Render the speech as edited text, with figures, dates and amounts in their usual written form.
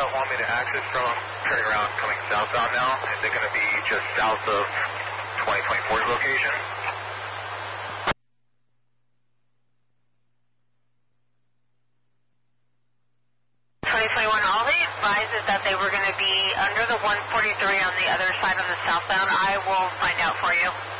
want me to access from turning around coming southbound now. Is it going to be just south of 2024's location? 2021, all they advised is that they were going to be under the 143 on the other side of the southbound. I will find out for you.